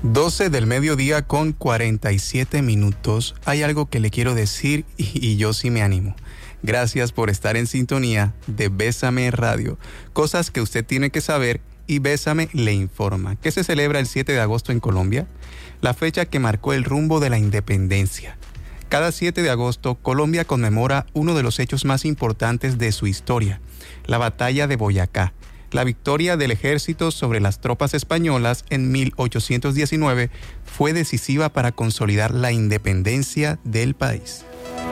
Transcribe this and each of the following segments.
12 del mediodía con 47 minutos. Hay algo que le quiero decir y yo sí me animo. Gracias por estar en sintonía de Bésame Radio. Cosas que usted tiene que saber y Bésame le informa. ¿Qué se celebra el 7 de agosto en Colombia? La fecha que marcó el rumbo de la independencia. Cada 7 de agosto, Colombia conmemora uno de los hechos más importantes de su historia, la Batalla de Boyacá. La victoria del ejército sobre las tropas españolas en 1819 fue decisiva para consolidar la independencia del país.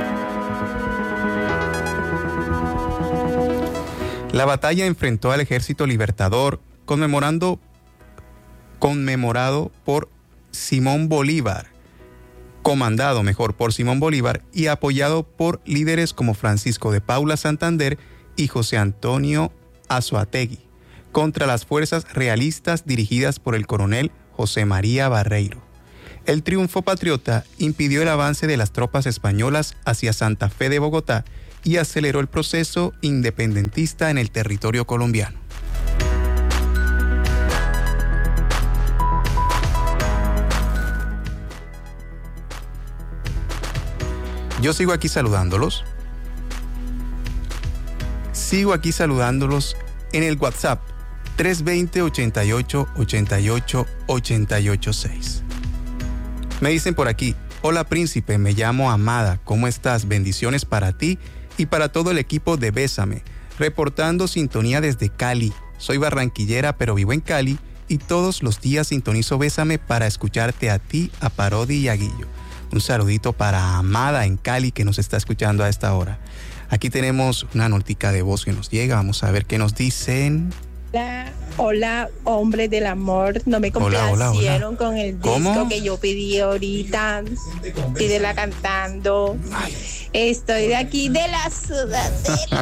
La batalla enfrentó al ejército libertador, conmemorado por Simón Bolívar, comandado por Simón Bolívar y apoyado por líderes como Francisco de Paula Santander y José Antonio Azuategui, contra las fuerzas realistas dirigidas por el coronel José María Barreiro. El triunfo patriota impidió el avance de las tropas españolas hacia Santa Fe de Bogotá y aceleró el proceso independentista en el territorio colombiano. Yo sigo aquí saludándolos. En el WhatsApp 320-88-88-886. Me dicen por aquí: hola príncipe, me llamo Amada, ¿cómo estás? Bendiciones para ti y para todo el equipo de Bésame. Reportando sintonía desde Cali. Soy barranquillera pero vivo en Cali y todos los días sintonizo Bésame para escucharte a ti, a Parodi y a Guillo. Un saludito para Amada en Cali que nos está escuchando a esta hora. Aquí tenemos una notica de voz que nos llega. Vamos a ver qué nos dicen. Hola, hombre del amor. No me complacieron con el disco que yo pedí ahorita. Pídela cantando. Ay. Estoy de aquí de la Ciudadela.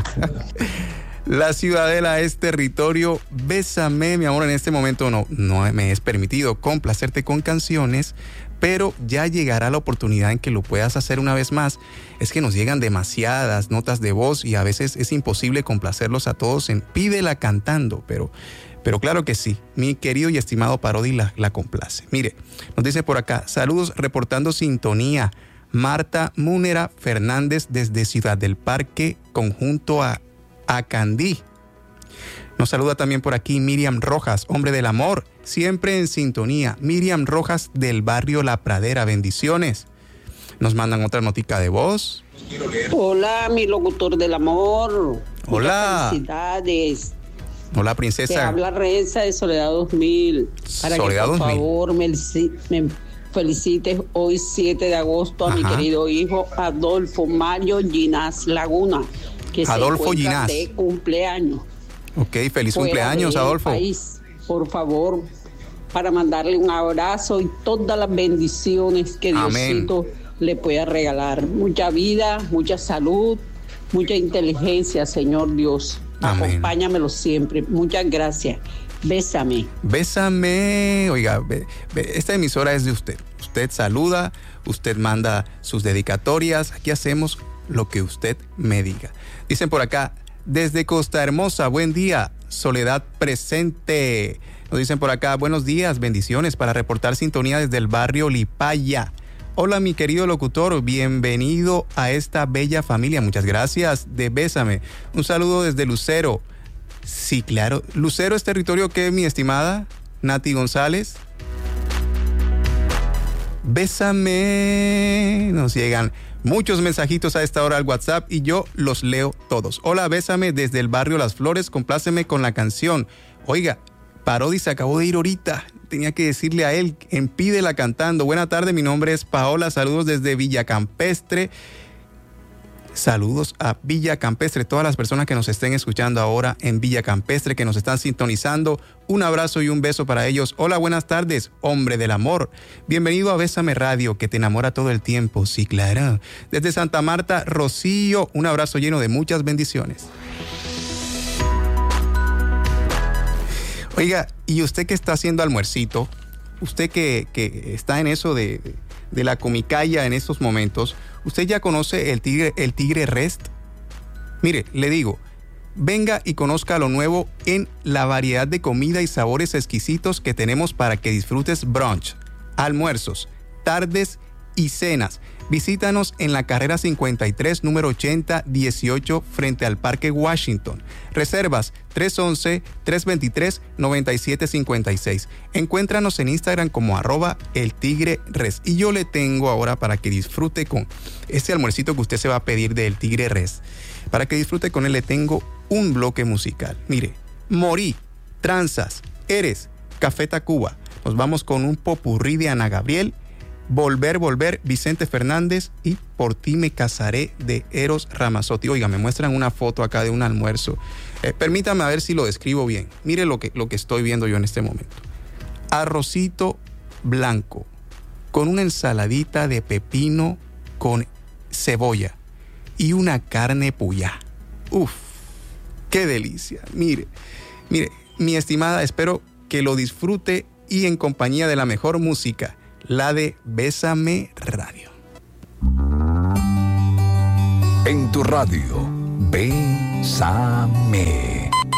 La Ciudadela es territorio. Bésame, mi amor. En este momento no me es permitido complacerte con canciones, pero ya llegará la oportunidad en que lo puedas hacer una vez más. Es que nos llegan demasiadas notas de voz y a veces es imposible complacerlos a todos en Pídela cantando, pero claro que sí, mi querido y estimado Parodi la complace. Mire, nos dice por acá: saludos reportando sintonía, Marta Múnera Fernández desde Ciudad del Parque, conjunto a Candí. Nos saluda también por aquí Miriam Rojas, hombre del amor, siempre en sintonía. Miriam Rojas del barrio La Pradera, bendiciones. Nos mandan otra notica de voz. Hola, mi locutor del amor. Hola. Muchas felicidades. Hola, princesa. Te habla Renza de Soledad 2000. Para Soledad que por 2000. favor me felicites hoy 7 de agosto a mi querido hijo Adolfo Mario Ginás Laguna, que Adolfo se Ginás de cumpleaños. Ok, feliz cumpleaños, Adolfo. País, por favor, para mandarle un abrazo y todas las bendiciones que Diosito le pueda regalar. Mucha vida, mucha salud, mucha inteligencia, Señor Dios. Amén. Acompáñamelo siempre. Muchas gracias. Bésame. Bésame. Oiga, esta emisora es de usted. Usted saluda, usted manda sus dedicatorias. Aquí hacemos lo que usted me diga. Dicen por acá: desde Costa Hermosa, buen día, Soledad presente. Nos dicen por acá: buenos días, bendiciones para reportar sintonía desde el barrio Lipaya. Hola, mi querido locutor, bienvenido a esta bella familia. Muchas gracias de Bésame. Un saludo desde Lucero. Sí, claro. ¿Lucero es territorio qué, mi estimada Nati González? Bésame. Nos llegan muchos mensajitos a esta hora al WhatsApp y yo los leo todos. Hola, Bésame desde el barrio Las Flores, compláceme con la canción. Oiga, Parodi se acabó de ir ahorita. Tenía que decirle a él en Pídela cantando. Buena tarde, mi nombre es Paola. Saludos desde Villa Campestre. Saludos a Villa Campestre. Todas las personas que nos estén escuchando ahora en Villa Campestre, que nos están sintonizando. Un abrazo y un beso para ellos. Hola, buenas tardes, hombre del amor. Bienvenido a Bésame Radio, que te enamora todo el tiempo. Sí, claro. Desde Santa Marta, Rocío. Un abrazo lleno de muchas bendiciones. Oiga, ¿y usted que está haciendo almuercito? Usted que está en eso de la comicaya en estos momentos, ¿usted ya conoce el tigre Rest? Mire, le digo, venga y conozca lo nuevo en la variedad de comida y sabores exquisitos que tenemos para que disfrutes brunch, almuerzos, tardes y cenas. Visítanos en la carrera 53, número 8018, frente al Parque Washington. Reservas 311-323-9756. Encuéntranos en Instagram como @eltigreres. Y yo le tengo ahora para que disfrute con este almuercito que usted se va a pedir del Tigre Res. Para que disfrute con él le tengo un bloque musical. Mire, Morí, Tranzas, Eres, Café Tacuba. Nos vamos con un popurrí de Ana Gabriel, Volver, Volver, Vicente Fernández y Por ti me casaré de Eros Ramazzotti. Oiga, me muestran una foto acá de un almuerzo. Permítame a ver si lo describo bien. Mire lo que estoy viendo yo en este momento. Arrocito blanco con una ensaladita de pepino con cebolla y una carne puyá. ¡Uf! ¡Qué delicia! Mire, mi estimada, espero que lo disfrute y en compañía de la mejor música, la de Bésame Radio. En tu radio, Bésame.